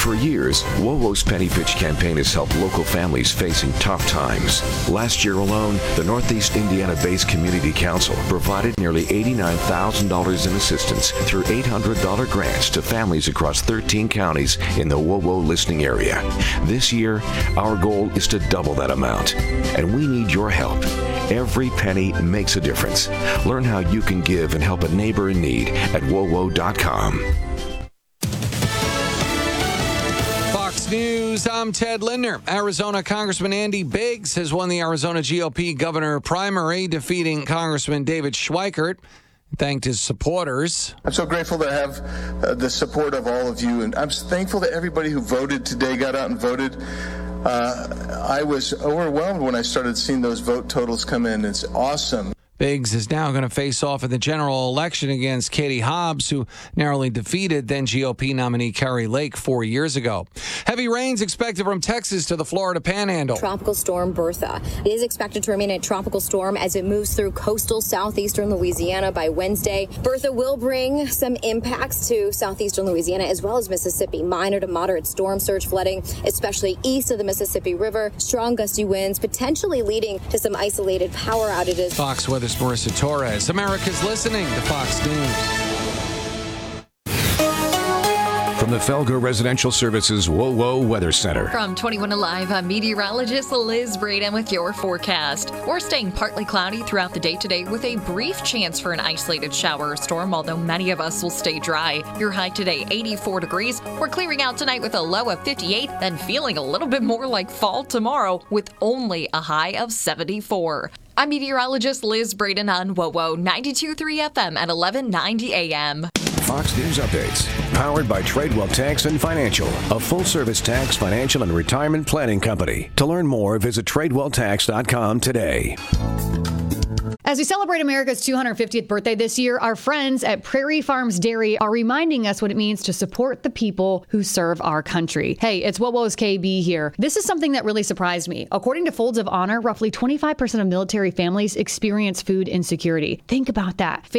For years, WOWO's Penny Pitch campaign has helped local families facing tough times. Last year alone, the Northeast Indiana-based Community Council provided nearly $89,000 in assistance through $800 grants to families across 13 counties in the WOWO listening area. This year, our goal is to double that amount, and we need your help. Every penny makes a difference. Learn how you can give and help a neighbor in need at WOWO.com. Fox News, I'm Ted Lindner. Arizona Congressman Andy Biggs has won the Arizona GOP governor primary, defeating Congressman David Schweikert. Thanked his supporters. I'm so grateful to have the support of all of you, and I'm thankful that everybody who voted today got out and voted. I was overwhelmed when I started seeing those vote totals come in. It's awesome. Biggs is now going to face off in the general election against Katie Hobbs, who narrowly defeated then GOP nominee Kari Lake 4 years ago. Heavy rains expected from Texas to the Florida Panhandle. Tropical storm Bertha is expected to remain a tropical storm as it moves through coastal southeastern Louisiana by Wednesday. Bertha will bring some impacts to southeastern Louisiana as well as Mississippi. Minor to moderate storm surge flooding, especially east of the Mississippi River. Strong gusty winds potentially leading to some isolated power outages. Fox Weather's Marissa Torres. America's listening to Fox News. From the Felger Residential Services WOWO Weather Center. From 21 Alive, I'm meteorologist Liz Braden with your forecast. We're staying partly cloudy throughout the day today with a brief chance for an isolated shower or storm, although many of us will stay dry. Your high today, 84 degrees. We're clearing out tonight with a low of 58, then feeling a little bit more like fall tomorrow with only a high of 74. I'm meteorologist Liz Braden on WOWO 92.3 FM at 1190 AM. Fox News Updates, powered by Tradewell Tax and Financial, a full-service tax, financial, and retirement planning company. To learn more, visit TradewellTax.com today. As we celebrate America's 250th birthday this year, our friends at Prairie Farms Dairy are reminding us what it means to support the people who serve our country. Hey, it's WOWO's KB here. This is something that really surprised me. According to Folds of Honor, roughly 25% of military families experience food insecurity. Think about that.